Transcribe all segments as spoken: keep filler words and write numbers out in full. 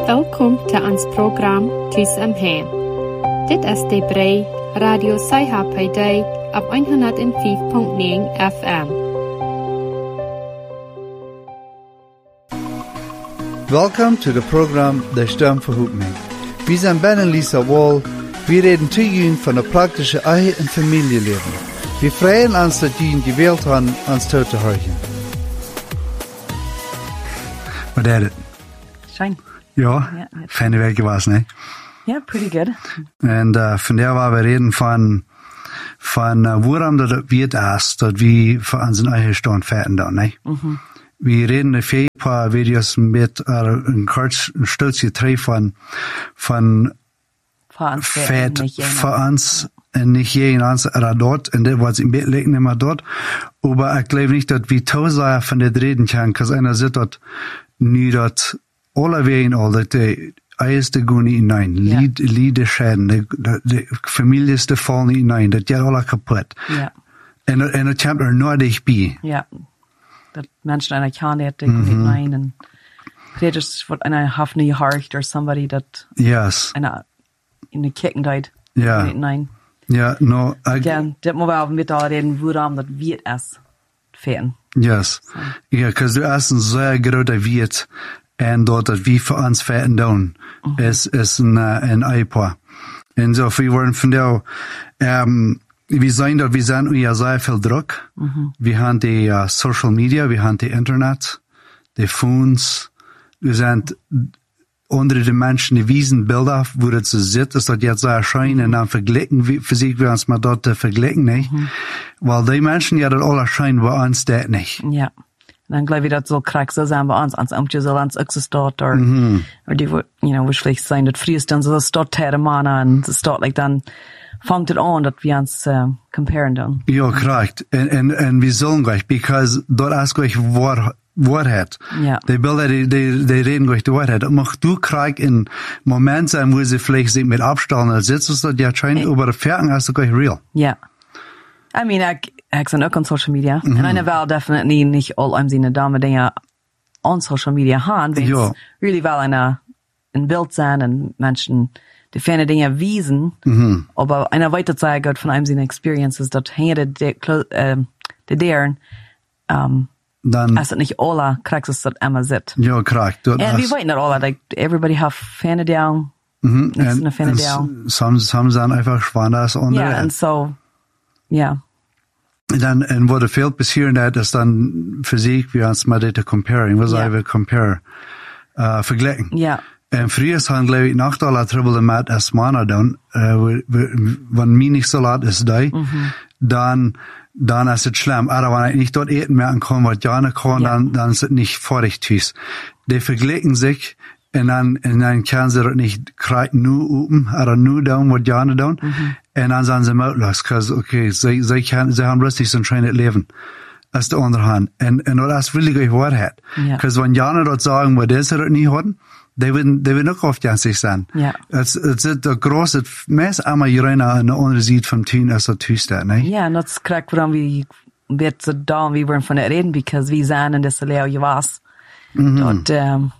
Welkom til ons program Tus om Hem. Dit is de brei Radio Saiha op one oh five point nine F M. Welcome to the program De Stem Verhoopning. Wir sind Ben und Lisa Wall. Wir reden zu Ihnen von der praktischen Ehe- und Familienleben. Wir freuen uns, dass Sie gewählt haben, uns zuzuhören. What did it? Shine. Ja, Ja, fijne week was, nee. Yeah, pretty good. En uh, van der waar we reden van, van uh, waarom dat het weet is, dat we voor onze eigen stand vechten dan, nee. Mm-hmm. We reden een veel paar video's met uh, een kort een stukje terug van, van For ons vet nicht jeder. voor ons en niet jeden ons er dort, en dat was in bed liggen immer dort. Aber ik geloof niet dat we tausend van dit reden kunnen, because einer zit dat nu dat alle wegen al, dat de eerste gaan niet hinein, Ja. lied, lieden scheiden, de, de, de families de vallen niet hinein, dat gaat alle kapot. Ja, En, dat- en dat komt er nooit dichtbij. ja. Dat mensen einer kan dat ik niet nein en preders wordt einer half nie hard or somebody that Yes. einer in de kicken died. Ja. Niet nein. Ja, no, ik, Ja, dat moet wel met al reden waarom dat weet is. Fan. yes. Ja, because du hast een zeer grote wiet, en dat dat wie voor ons vechten doen, is, is een, uh, een eipa. En zo, we worden van jou, um, we zijn dat, we zijn ja zeer veel druk. We hebben die uh, social media, we hebben die internet, die phones, we zijn onder de mensen die wijzen beelden waar het ze zit, is dat jetzt sehr schön, en dan vergelijken we, verzieken we ons maar dat te vergelijken, nee. Weil die mensen, ja, dat alle schijn bij ons dat niet. Ja. En dan geloof je dat zo krijg zo zijn bij ons, ons amtje zal ons ook zo staat, or, or die, wo- you know, waarschijnlijk zijn dat vriest dan zo staat tegen mannen, en zo staat, like, dan vangt het aan dat we ons uh, comparen dan. Ja, correct. En, en, en we zullen gleich, because dat is gleich waar, waarheid. Ja. Die beelden, die, die, die reden gleich die waarheid. Dat mag du krijg in Moment zijn, wo sie vielleicht sich mit abstellen, sitzen sie dat ja scheinbar, aber der Ferken ist gleich real. Ja. I mean, ik, ik zijn ook on social media. En ik wel definitely niet al om zijn dame dingen on social media gaan. Want Ja. really wel een, een beeld zijn en mensen die fijne dingen wijzen. Mm-hmm. Maar een weiter zeigen van einem zijn experiences, dat hij de, de, klo- um, de deren, um, Dan, als het niet alle krijgt, dat Emma zit. ja, correct. Dat En we is- weten dat alle, like, everybody have fijne dingen. Mhm. Niks in de fijne en deel. Some, some zijn einfach schwanger als andere. Ja, en zo, ja. Dan, en wat er veel passeren dat, is dan fysiek, we ons maar dit te comparen. Wat Ja. zijn we compare, uh, vergelijken. Ja. En vroeger zijn geloof ik nog al trouble met als mannen doen, uh, wanneer mij niet zo laat is die, dan, dan is het schlimm. Aber wenn ich nicht dort eten merken kann, was Jana kann, Ja. dann, dann ist es nicht vorig tüß. Die vergleichen sich, und dann, und dann können sie das nicht kreiten nur oben, oder nur down, was Jana tun, und dann sind sie mautlos, cause, okay, sie, sie, können, sie haben richtig so ein schönes Leben. Als de andere hand. En, en dat is really goed waarheid. Ja. Because wenn Jana dat sagen, wat deze dat niet hadden, die willen, die willen ook afjanstig zijn. Ja. Het, het zit de grootste, meest allemaal hierin aan de andere zijde van tuin als dat thuis staat, nee? Ja, en dat is correct waarom we weet zo dan we waren van het reden, because we zijn in deze leeuw je was. Dat um,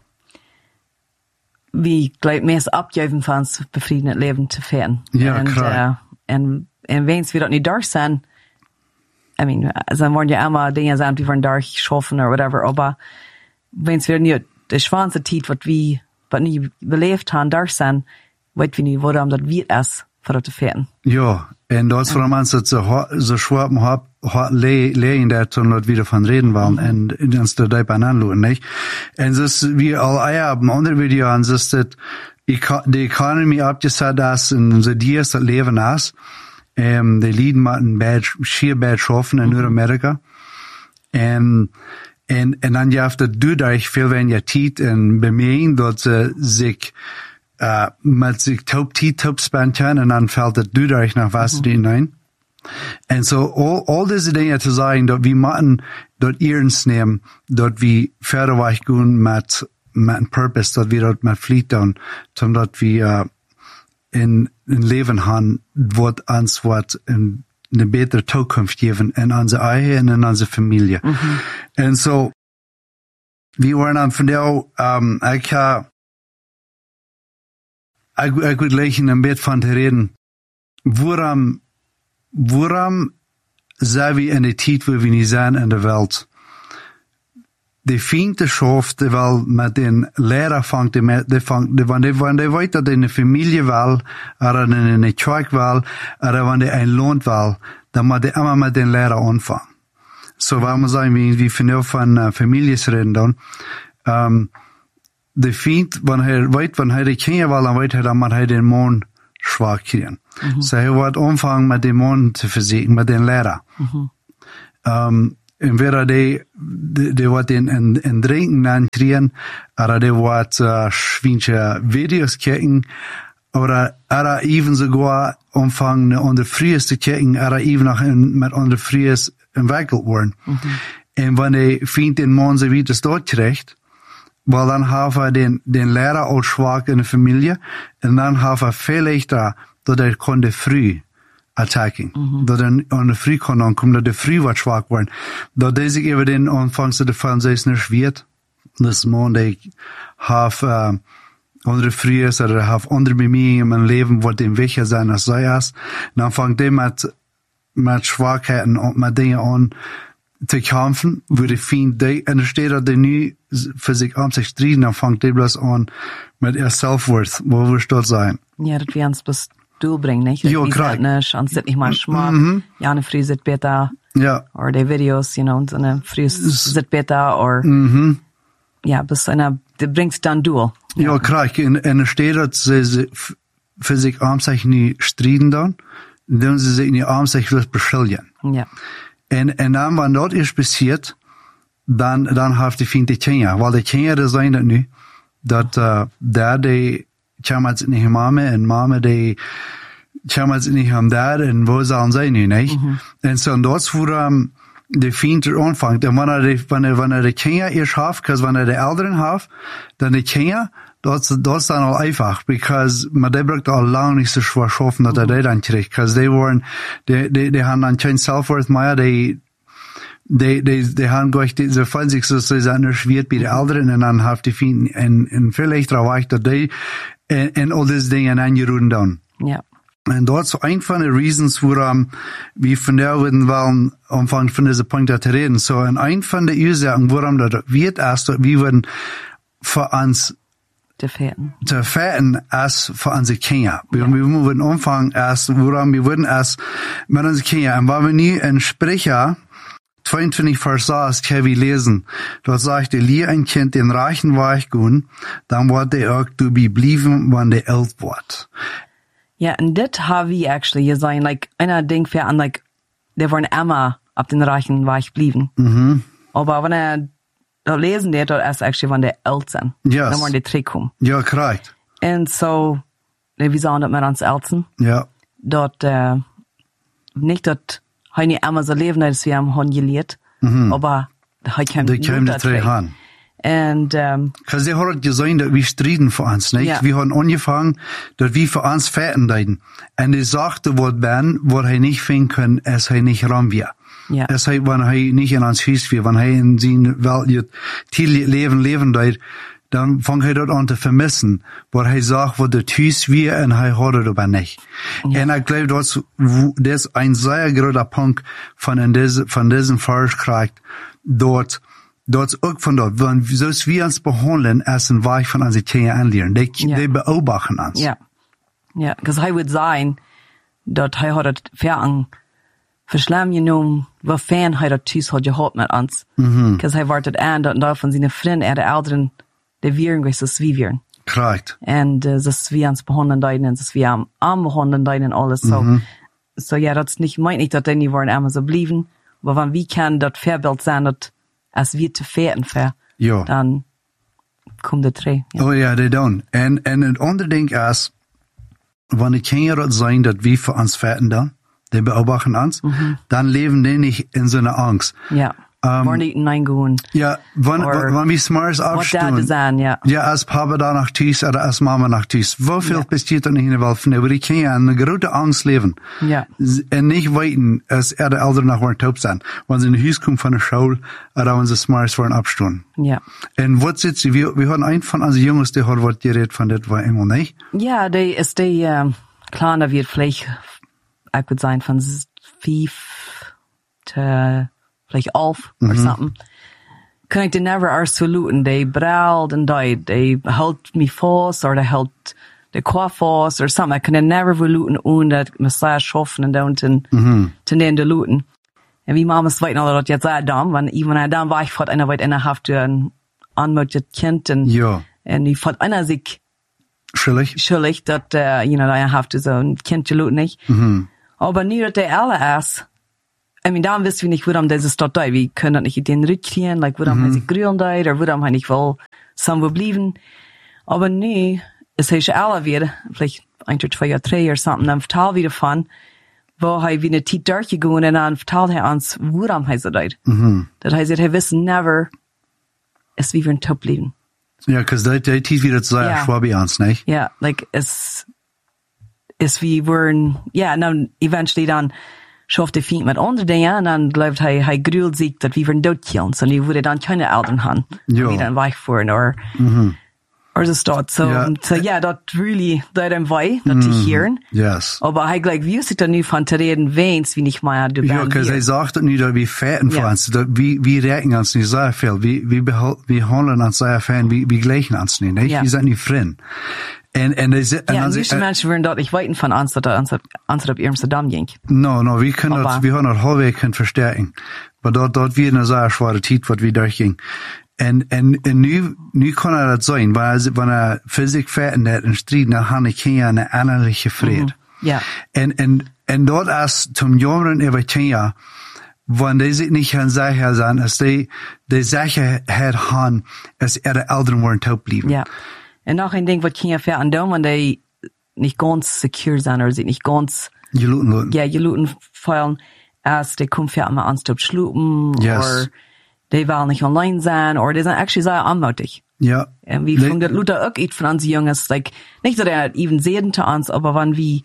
we gelijk meest opgeven van ons bevrijdend leven te vinden. Ja, en, correct. uh, en, en wens we dat niet daar zijn, I mean, dan worden ja allemaal dingen zijn die worden daar geschoven or whatever, maar wens we niet de schwanse tijd wat we wat niet beleefd hebben daar zijn, weet we niet waarom dat weer is voor dat te vinden. Ja, en dat is waarom ons het zo, hard- zo schwab hard, hard le, leien dat toen we wieder van reden waren, en, en ons er daarbij aanlopen, niet? En dus, wie al eier op een ander video aan, dus dat de economie opgezet is, en zo die is dat leven is, um, die lieden met een bad, schier bad schaffen in Noord-Amerika. En, en, en dan je dat doet eigenlijk veel weniger tijd en bemerken dat ze zich uh, met zich top tijd top spenden en dan valt het doet eigenlijk naar vast hinein. En zo, all, all deze dingen te zeggen, dat we moeten dat ernst nemen, dat we verder weg gaan met, met een purpose, dat we dat met vliet doen, omdat we uh, in een leven hebben, wat ons wat een, een betere toekomst geven in onze eigen en in onze familie. Mm-hmm. En zo, we waren aan van jou, um, ik ga ich, ich würde gleich in einem Bett von te reden, woran, woran zijn we in de tijd waar we niet zijn in de wereld? De vrienden schoof, wel met een leraar vangt, de, de vangt, de, wanneer, wanneer weet dat in de familie wel, of in een kerk wel, of wanneer een land wel, dan moet je immer met een leraar aanvangen. Zo, so, waarom zeggen we, wie vanaf van uh, families reden dan, um, de vriend, wanneer hij weet, wanneer hij de kinderen wel, dan weet hij, dan moet hij den man schwach kriegen. Mm-hmm. So, hij wordt aanvangen met de man te verzekeren, met den leraar. Mm-hmm. Um, en weer die, die, die wat in, in, in drinken dan kriegen, oder die wat uh, schwinche Videos kijken, oder, oder even sogar anfangen, onder Fries te kijken, oder even noch in, met onder Fries entwickelt worden. Mm-hmm. En wanneer die vriend den man so wie das dort krijgt, weil dann haben wir den, den Lehrer als schwach in der Familie, und dann haben wir vielleicht da, dass er konnte früh attacken. Mm-hmm. Dass er an der Früh kann ankommen, dass der Früh wird schwach werden. Dass der sich über den Anfang zu der Fernsehs nicht wird. Das man, der hat, äh, andere Früh ist, oder hat andere Bemühungen im Leben, wo dem wichtiger sein als sei es. Dann fängt der mit, mit Schwachheiten und mit Dingen an, zu kämpfen, wo die Feind, die, und da steht er, die nie für sich an sich streiten, dann fängt der bloß an mit ihr Self-Worth, wo wir stolz sein. Ja, das wir uns bis du bringen, nicht? Ja, klar. Nicht, und sit nicht mal schmack, mhm. ja, eine Früh sit besser, ja, oder die Videos, you know, und eine Früh sit besser, oder, mhm. ja, bis einer, die bringt's dann du. Ja, klar, und, und da steht er, sie für sich an sich nie streiten dann, indem sie sich in die Arm sich bloß beschuldigen. Ja. En, en dan, wanneer dat is passiert, dan, dan heeft die vriend de Kenia. Want de Kenia, dat zijn dat nu, dat, uh, daar die, komen ze niet mama, en mama die, komen ze niet om daar, en wo zullen zij nu, niet? Mm-hmm. En zo, so, dat is voor, um, de vriend er aanvangt. En wanneer de, wanneer, wanneer de Kenia eerst heeft, because wanneer de ouderen heeft, dan de Kenia, dat is dan al einfach, because, maar die braucht al lang niet zo schwer schaffen, dat hij dan krijgt, because die worden, die, die, die haben dan geen self-worth meer, die, die, die, die haben gleich, die, sie fühlen sich so, sie sind erschwert bei den Älteren, und dann haben die vielen, en, en vielleicht darauf, dass die, en, en all diese Dinge angerufen dann. Ja. Und dat is een van de reasons waarom we vandaag willen wel omvang van deze punten te reden. So, en een van de ursachen waarom dat wird erst, dat we willen voor ons te feiten. Te feiten als voor onze kinderen. Ja. We moeten omvang als, waarom we willen als met onze kinderen. En waar we nu in Sprecher tweeëntwintig vers zes kunnen we lezen, dat zegt, leer een kind den reichen Weg gaan, dan wordt hij ook dabei blijven, wanneer hij oud wordt. Ja, en dit hebben we actually gezien, like, einer denkt für an, like, der wollen immer auf den reichen Weg bleiben. Mhm. Aber wenn er da lesen, der dort erst actually, wenn der alt sind. Yes. Dann wollen die zurückkommen. Ja, korrekt. Und so, wie sagen das mit uns Eltern? Ja. Dort, äh, nicht dort, heu nicht immer so leben, dass wir haben Hund gelehrt, mhm. aber heu kommt die kommen da drei an. Und, ähm, Because sie haben gesehen, dass wir streiten für uns, nicht? Ja. Wir haben angefangen, dass wir für uns fetten leiden. Und die sagte, was Ben, was er nicht finden können, es er nicht ran wir. Ja. Es er, wenn er nicht in uns Haus wir, wenn er in sein Welt, viel Leben leben leid, dann fängt er dort an zu vermissen, was er sagt, was der Haus wir, und er hat es aber nicht. Ja. Und ich glaube, das, das ist ein sehr großer Punkt von, diese, von diesem Vers kriegt, dort, dort auch von dort, wenn so wir uns behandeln, als ein Weg von unseren Kindern anlernen. Die, ja. die beobachten uns. Ja. Ja, because hij would zijn, dat hij had het veran verslam genommen, wat fan hij dat thuis had gehad met ons. Mhm. Because hij wordt het aan, dat daar van zijn vrienden en de ouderen, de wieren geweest, zoals wie wieren. Correct. En uh, zoals we ons behandelen deiden, en zoals we am aan behandelen deiden en alles. So, mhm. so ja, dat is niet, meint niet dat die niet worden allemaal zo blijven, maar wenn wie kan dat voorbeeld zijn, dat als wir te veerten ver, ja. dan komt de twee. Ja. Oh ja, die doen. En, en het andere ding is, wanneer kinderen dat zijn dat wir für uns fetten dan, die beobachten uns, mhm. dann leben die nicht in so einer Angst. Ja. Um, Waar niet neingehen. Ja, wann, Or wann wir smars aufstehen. Wat zijn, ja. Ja, als Papa da nach Tisch oder als Mama nach Tisch. Wofür Ja. besteht da nicht in der Welt von, aber die können ja eine große Angst leben. Ja. Und nicht weiten, als er der Eltern nach wollen taub sein. Wenn sie in die Haus kommen von der Schule, oder wenn sie smars wollen abstehen. Ja. Und was sitzt sie, wir, wir haben einen von unseren Jungs, der hat was geredet von das war immer nicht. Ja, die is die, um, kleiner wird vielleicht, ich würde sagen, von vijf to, vielleicht elf, or something. Kan ik de never er saluten, die braalt en die, die houdt me vast, or die houdt de qua vast, or something. Ik kan de never verluten, ohne dat ik me slash schoffen en down ten, ten den de luten. En wie mama's weten al dat jetzt zei dan, want even hij dan war ich fort einer weit einer haft een aanmoedigd kind en, Ja. en die fort einer sich Schuldig? schuldig, dat, uh, you know, dat je haft zo'n kind te luten niet. Mhm. Aber nu dat die alle is, I mean, dann wissen wir nicht, warum das ist dort da. Wir können das nicht in den Rückkriegen, like, warum mhm. sie grün da, oder warum er nicht will, somewhere bleiben. Aber nu, ist er schon alle wieder, vielleicht ein, zwei Jahre, drei oder something, dann vertelt wieder von, wo er wie eine Zeit durchgegangen und dann vertelt er uns, warum er so da. Mhm. Das heißt, er wissen never, es wie wir ein Top bleiben. Ja, cause die, die Tief wieder zu sagen, Ja. schwab bei uns, nicht? Ja, like, es, es wie würden, ja, und dann eventually dann, schafft die Fiend mit anderen Dingen, und dann bleibt er, er grüht sich, dass wir ihn dotkillen, so die würde dann keine Eltern haben, Ja. die dann weichfahren, oder, Mhm. oder so dort, so, Ja. so, ja, das really, das einem wei, das zu hören, Yes. aber er gleich, wie ist es dann nicht von zu reden, wenns, wie nicht mal, du Ja, cause er sagt nicht, dass wir fährten Ja. für uns, dass wir, wir reagieren uns nicht sehr viel, wir, wir, behal- wir handeln uns sehr viel, wir, wir gleichen uns nicht, nicht? Ja. Wir sind nicht fremd. Und, und, er sagt- und ja, dann nicht sagt- Menschen würden dort nicht weiten von uns, dass er uns, uns auf Amsterdam ging. No, no, wir können Aber- das, wir haben das halbwegs können verstärken. Aber dort, dort wird eine sehr schwere Zeit, was wir durchgehen. Und, und, und nu, nu kann er das sein, weil er, wenn er Physik fährt hat und Streit, dann hat er keine eine innerliche Friede. Ja. Und, und, und dort ist zum Jüngeren über Kenia, wenn die sich nicht an sicher sein, dass die, die Sicherheit haben, dass ihre Eltern wollen taub bleiben. Ja. Und noch ein Ding, was Kinder fährt an dem, wenn die nicht ganz secure sind, oder sie nicht ganz, Je luten, luten. ja, je luten fallen, als die kommen für einmal anstop schlupen, Yes. oder die wollen nicht online sein, oder die sind actually sehr anmutig. Ja. Und wie Le- von der Luther auch iets von uns Jungs, like, nicht, dass er even sehen zu uns, aber wenn wie,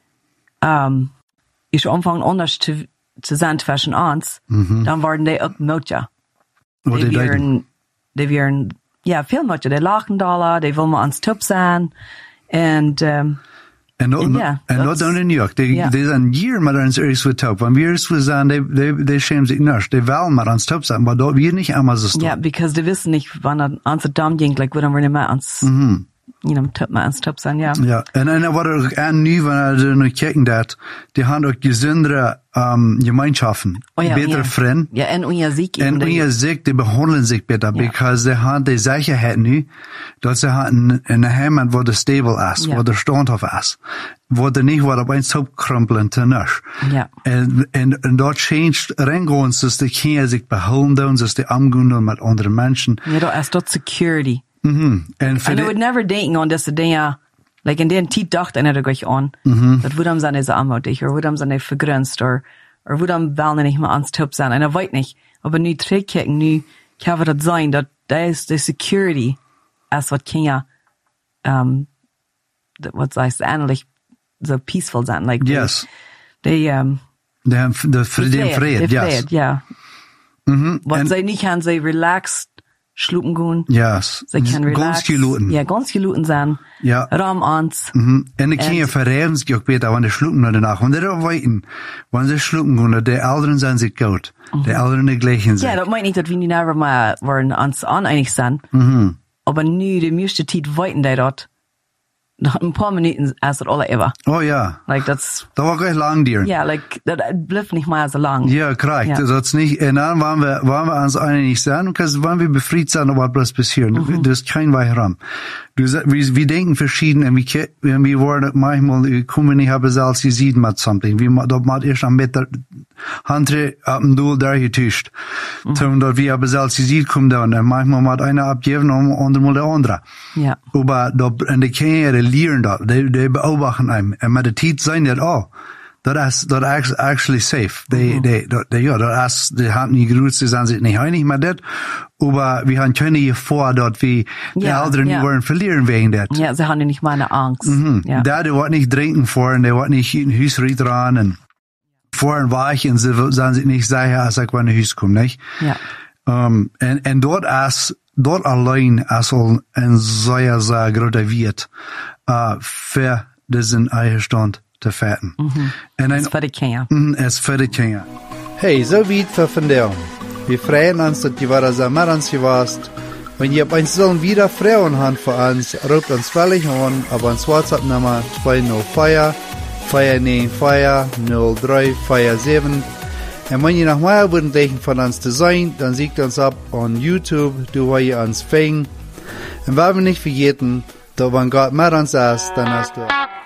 ähm, ich anfangen anders zu, zu sein zwischen uns, dann waren die auch Mutja. Wat Die die deuten. wären, die wären, ja, viel Mutja, die lachen da, die wollen mal ans Top sein, und, ähm, En dat, Ja, en dat dat is- dan in New York. Die, ja. die zijn hier met ons ergens voor top. Want wir eens zijn, die, die, die schämen sich nicht. Die wollen met ons top zijn, maar dat wir nicht einmal so ja, because die wissen nicht, wann er ans Damm ging, like, würden wir nicht mehr ans, Mhm. you know, Top, mal ans Top sein, ja. Ja, en, en wat er ook aan nu, wanneer er nog kijken dat, die haben ook gezondere um, Gemeinschaften. Oh ja, betere ja. vrienden. Ja, en unser Sieg En eben, die- wanneer zich, die behandelen zich beter, Ja. because die haben die Sicherheit nu, dat ze hebben een heimat waar de stable is, Ja. waar de standhof is. Waar de niet wat op eens opkrumpelen te niks. Ja. En, en, en dat changed reingaan, dus die kinderen zich behouden doen, dus die omgaan doen met andere mensen. ja, da ist dort Security. Mhm. En voor And I die, would never denken an diese Dinge, like in den Tiet dacht einer gleich an, dat woedam zijn ze aanmoedig, or woedam zijn ze vergrenzt, or, or woedam wel niet meer ans Top zijn. En ik weet niet, aber nu terugkijken, nu kan we dat zijn, dat dat is de security, als wat Kenia, um, wat zei ze, eindelijk zo peaceful zijn, like, die- yes. die, um, De, de, de vrede, vrede, die yes. vrede, ja. Mhm. Wat En- zij niet gaan, zij relaxed schlupen gaan, Yes. zij kan relaxed, Ganz geluten. ja, ganz geluten zijn, Ja. ram ans, Mhm. En de kinderen En- verreden zich ook beter, want die schlupen naar de nacht. Want die er weten, want ze schlupen gaan, de ouderen zijn zich goed. De ouderen die gleichen zich. ja, dat meint nicht, dass wir nie never mal waren uns aneinig sind. Mhm. Aber nu, die meiste Zeit weiten die dort. Nach ein paar Minuten als das alle ever. Oh ja. Like, das, Dat was gleich lang dir. ja, like, das bleibt nicht mal so lang. Ja, korrekt. Ja. Dat is niet, en dan waren we, waren we ons einig zijn, because wanneer we bevrijd zijn, dan wat bloß passieren. Mhm. Dus kein Weg rum. Dus, wir, wir denken verschieden, en wir, wir worden manchmal, wir kommen nicht, haben selbst gesehen mit something. Wir, dat macht erst am Mittag, Handre, ab dem Doel da getuscht. Mhm. Toen dat wir haben selbst gesehen, kommen da, und manchmal macht einer abgeben, und andermal der andere. Ja. Aber dat, en de kinderen leren dat, die, die beobachten einem. En met de tijd zijn dat al. dat is, dat is actually safe. Die, die, die, ja, dat is, die haben nie gerührt, sie sind sich nicht einig mit das, aber wir haben keine Gefahr, dass wir die Ja, Eltern ja. nicht wollen verlieren wegen das. Ja, sie haben nicht mal eine Angst. Mhm. Ja. Da, die wird nicht trinken vor, und die wird nicht in den Haus dran, und vorhin war ich, und sie sind sich nicht sicher, als ich in den Haus komme, nicht? Ja. Um, en, en dort is, dort alleen is al een zeer, zeer grote wet, uh, voor diesen eigen stand te vetten. Mhm. En Das ist für die Kinder. Mm, es für die Kinder. Hey, so weit für von der. Wir freuen uns, dass die war so mit uns warst. Wenn ihr uns sollen wieder Frauen haben für uns, ruft uns völlig an, aber uns WhatsApp-Nummer zwei null vier, vier neun vier, null drei vier sieben. Und wenn ihr noch mehr würden von uns zu sein, dann siegt uns ab on YouTube, du wo ihr uns fängt. Und wenn wir nicht vergessen, da wenn Gott mit uns ist, dann hast du